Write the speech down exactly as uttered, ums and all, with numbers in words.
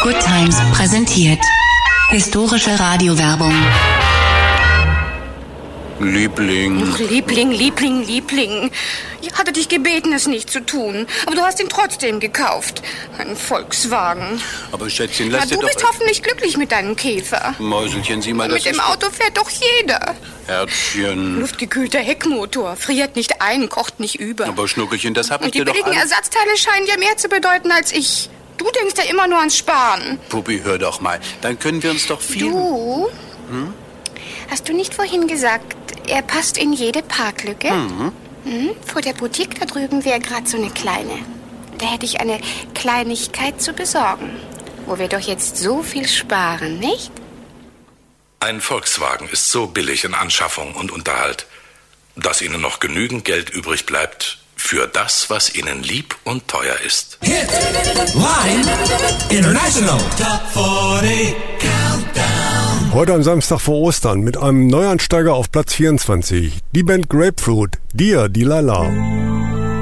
Good Times präsentiert historische Radiowerbung. Liebling. Ach, Liebling, Liebling, Liebling. Ich hatte dich gebeten, es nicht zu tun. Aber du hast ihn trotzdem gekauft. Ein Volkswagen. Aber Schätzchen, lass Na, dir du doch... bist hoffentlich glücklich mit deinem Käfer. Mäuselchen, sieh mal, das Mit dem ist... Auto fährt doch jeder. Herzchen. Luftgekühlter Heckmotor. Friert nicht ein, kocht nicht über. Aber Schnuckelchen, das hab ich Und die dir doch billigen alles... Ersatzteile scheinen ja mehr zu bedeuten als ich. Du denkst ja immer nur ans Sparen. Puppi, hör doch mal. Dann können wir uns doch viel... Du? Hm? Hast du nicht vorhin gesagt, er passt in jede Parklücke? Mhm. Hm? Vor der Boutique da drüben wäre gerade so eine kleine. Da hätte ich eine Kleinigkeit zu besorgen. Wo wir doch jetzt so viel sparen, nicht? Ein Volkswagen ist so billig in Anschaffung und Unterhalt, dass Ihnen noch genügend Geld übrig bleibt für das, was Ihnen lieb und teuer ist. Hit Line International Top vierzig Countdown. Heute am Samstag vor Ostern mit einem Neuansteiger auf Platz vierundzwanzig. Die Band Grapefruit, Dear Delilah.